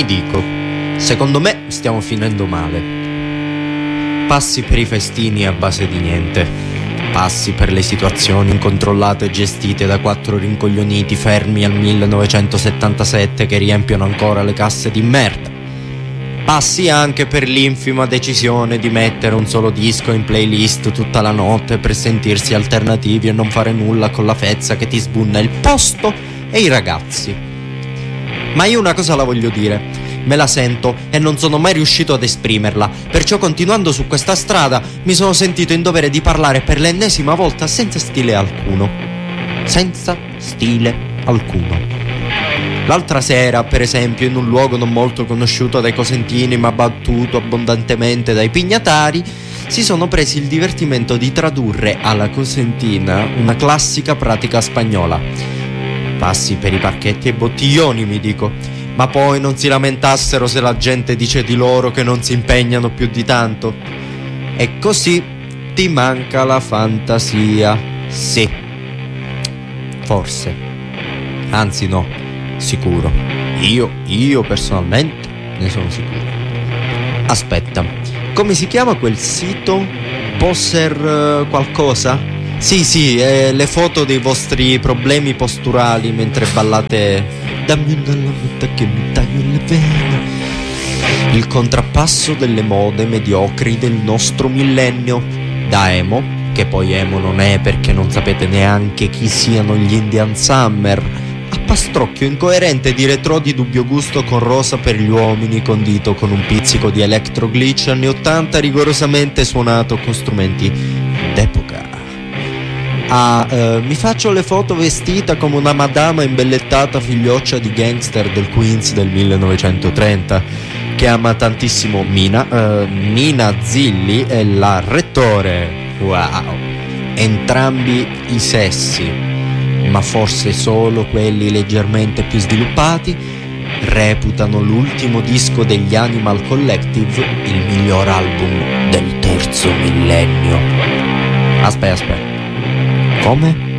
mi dico, secondo me stiamo finendo male. Passi per i festini a base di niente, passi per le situazioni incontrollate gestite da 4 rincoglioniti fermi al 1977 che riempiono ancora le casse di merda. Passi anche per l'infima decisione di mettere un solo disco in playlist tutta la notte per sentirsi alternativi e non fare nulla con la fezza che ti sbunna il posto e i ragazzi. Ma io una cosa la voglio dire, me la sento e non sono mai riuscito ad esprimerla, perciò continuando su questa strada mi sono sentito in dovere di parlare per l'ennesima volta senza stile alcuno. Senza stile alcuno. L'altra sera, per esempio, in un luogo non molto conosciuto dai cosentini ma battuto abbondantemente dai pignatari, si sono presi il divertimento di tradurre alla cosentina una classica pratica spagnola. Passi per i parchetti e bottiglioni, mi dico, ma poi non si lamentassero se la gente dice di loro che non si impegnano più di tanto. E così ti manca la fantasia. Sì, forse, anzi no, sicuro. Io personalmente ne sono sicuro. Aspetta, come si chiama quel sito? Poser qualcosa? Sì, le foto dei vostri problemi posturali mentre ballate Dammi una lametta che mi taglio le vene. Il contrappasso delle mode mediocri del nostro millennio. Da emo, che poi emo non è perché non sapete neanche chi siano gli Indian Summer, a pastrocchio incoerente di retro di dubbio gusto con rosa per gli uomini condito con un pizzico di electro glitch anni 80 rigorosamente suonato con strumenti d'epoca. Mi faccio le foto vestita come una madama imbellettata figlioccia di gangster del Queens del 1930 che ama tantissimo Nina Zilli e la Rettore. Wow, entrambi i sessi, ma forse solo quelli leggermente più sviluppati, reputano l'ultimo disco degli Animal Collective il miglior album del terzo millennio. Aspetta. Come?